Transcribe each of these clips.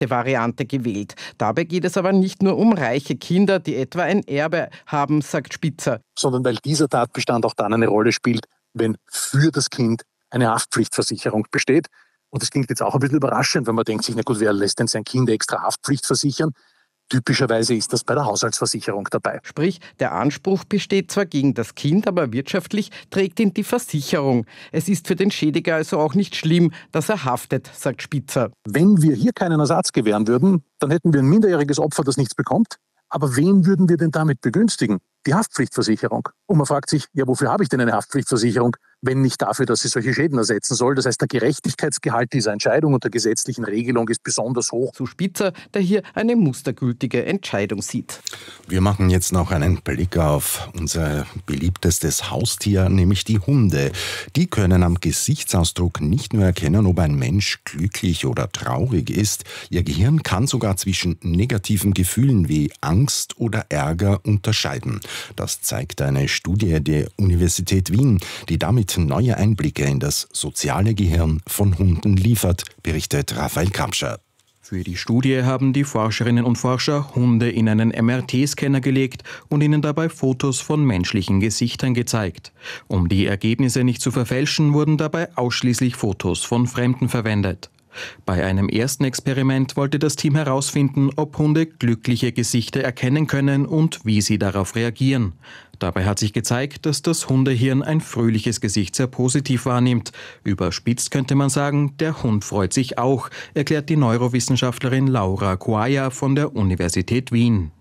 Variante gewählt. Dabei geht es aber nicht nur um reiche Kinder, die etwa ein Erbe haben, sagt Spitzer. Sondern weil dieser Tatbestand auch dann eine Rolle spielt, wenn für das Kind eine Haftpflichtversicherung besteht. Und das klingt jetzt auch ein bisschen überraschend, wenn man denkt sich, na gut, wer lässt denn sein Kind extra Haftpflicht versichern? Typischerweise ist das bei der Haushaltsversicherung dabei. Sprich, der Anspruch besteht zwar gegen das Kind, aber wirtschaftlich trägt ihn die Versicherung. Es ist für den Schädiger also auch nicht schlimm, dass er haftet, sagt Spitzer. Wenn wir hier keinen Ersatz gewähren würden, dann hätten wir ein minderjähriges Opfer, das nichts bekommt. Aber wen würden wir denn damit begünstigen? Die Haftpflichtversicherung. Und man fragt sich, ja, wofür habe ich denn eine Haftpflichtversicherung, wenn nicht dafür, dass sie solche Schäden ersetzen soll? Das heißt, der Gerechtigkeitsgehalt dieser Entscheidung und der gesetzlichen Regelung ist besonders hoch. So Spitzer, der hier eine mustergültige Entscheidung sieht. Wir machen jetzt noch einen Blick auf unser beliebtestes Haustier, nämlich die Hunde. Die können am Gesichtsausdruck nicht nur erkennen, ob ein Mensch glücklich oder traurig ist. Ihr Gehirn kann sogar zwischen negativen Gefühlen wie Angst oder Ärger unterscheiden. Das zeigt eine Studie der Universität Wien, die damit neue Einblicke in das soziale Gehirn von Hunden liefert, berichtet Raphael Kapscher. Für die Studie haben die Forscherinnen und Forscher Hunde in einen MRT-Scanner gelegt und ihnen dabei Fotos von menschlichen Gesichtern gezeigt. Um die Ergebnisse nicht zu verfälschen, wurden dabei ausschließlich Fotos von Fremden verwendet. Bei einem ersten Experiment wollte das Team herausfinden, ob Hunde glückliche Gesichter erkennen können und wie sie darauf reagieren. Dabei hat sich gezeigt, dass das Hundehirn ein fröhliches Gesicht sehr positiv wahrnimmt. Überspitzt könnte man sagen, der Hund freut sich auch, erklärt die Neurowissenschaftlerin Laura Coaya von der Universität Wien.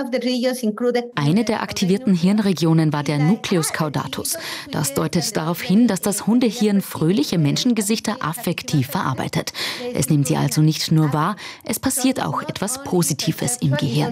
Eine der aktivierten Hirnregionen war der Nucleus caudatus. Das deutet darauf hin, dass das Hundehirn fröhliche Menschengesichter affektiv verarbeitet. Es nimmt sie also nicht nur wahr, es passiert auch etwas Positives im Gehirn.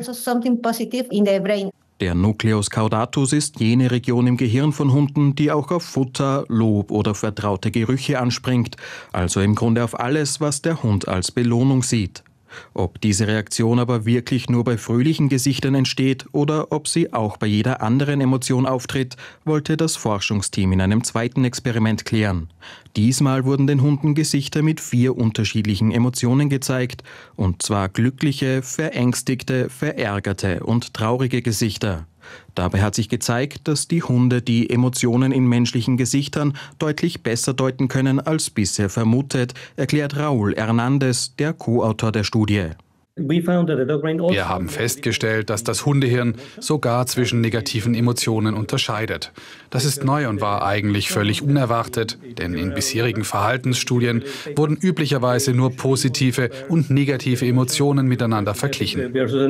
Der Nucleus caudatus ist jene Region im Gehirn von Hunden, die auch auf Futter, Lob oder vertraute Gerüche anspringt, also im Grunde auf alles, was der Hund als Belohnung sieht. Ob diese Reaktion aber wirklich nur bei fröhlichen Gesichtern entsteht oder ob sie auch bei jeder anderen Emotion auftritt, wollte das Forschungsteam in einem zweiten Experiment klären. Diesmal wurden den Hunden Gesichter mit 4 unterschiedlichen Emotionen gezeigt, und zwar glückliche, verängstigte, verärgerte und traurige Gesichter. Dabei hat sich gezeigt, dass die Hunde die Emotionen in menschlichen Gesichtern deutlich besser deuten können als bisher vermutet, erklärt Raúl Hernández, der Co-Autor der Studie. Wir haben festgestellt, dass das Hundehirn sogar zwischen negativen Emotionen unterscheidet. Das ist neu und war eigentlich völlig unerwartet, denn in bisherigen Verhaltensstudien wurden üblicherweise nur positive und negative Emotionen miteinander verglichen.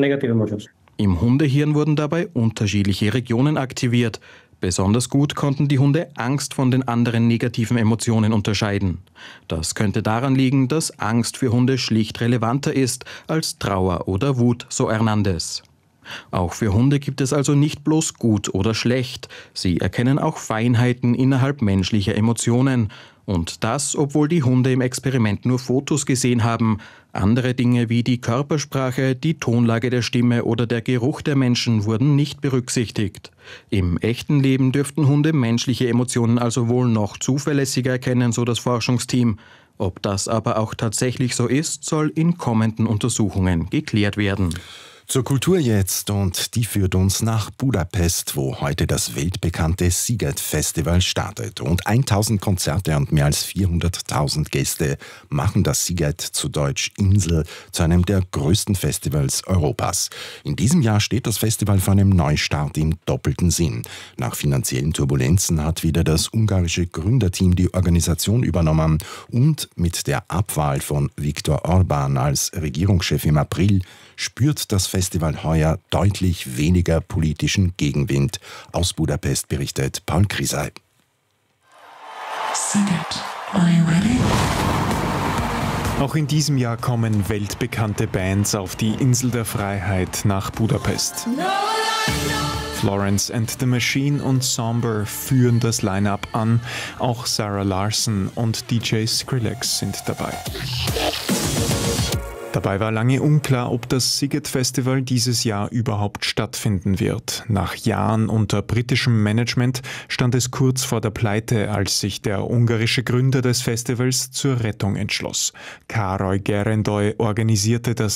Im Hundehirn wurden dabei unterschiedliche Regionen aktiviert. Besonders gut konnten die Hunde Angst von den anderen negativen Emotionen unterscheiden. Das könnte daran liegen, dass Angst für Hunde schlicht relevanter ist als Trauer oder Wut, so Hernández. Auch für Hunde gibt es also nicht bloß gut oder schlecht. Sie erkennen auch Feinheiten innerhalb menschlicher Emotionen. Und das, obwohl die Hunde im Experiment nur Fotos gesehen haben. Andere Dinge wie die Körpersprache, die Tonlage der Stimme oder der Geruch der Menschen wurden nicht berücksichtigt. Im echten Leben dürften Hunde menschliche Emotionen also wohl noch zuverlässiger erkennen, so das Forschungsteam. Ob das aber auch tatsächlich so ist, soll in kommenden Untersuchungen geklärt werden. Zur Kultur jetzt, und die führt uns nach Budapest, wo heute das weltbekannte Sziget-Festival startet. Rund 1000 Konzerte und mehr als 400.000 Gäste machen das Sziget, zu Deutsch Insel, zu einem der größten Festivals Europas. In diesem Jahr steht das Festival vor einem Neustart im doppelten Sinn. Nach finanziellen Turbulenzen hat wieder das ungarische Gründerteam die Organisation übernommen und mit der Abwahl von Viktor Orbán als Regierungschef im April spürt das Festival heuer deutlich weniger politischen Gegenwind. Aus Budapest berichtet Paul Krisay. Auch in diesem Jahr kommen weltbekannte Bands auf die Insel der Freiheit nach Budapest. Florence and the Machine und Somber führen das Line-Up an. Auch Sarah Larsson und DJ Skrillex sind dabei. Dabei war lange unklar, ob das Sziget-Festival dieses Jahr überhaupt stattfinden wird. Nach Jahren unter britischem Management stand es kurz vor der Pleite, als sich der ungarische Gründer des Festivals zur Rettung entschloss. Károly Gerendai organisierte das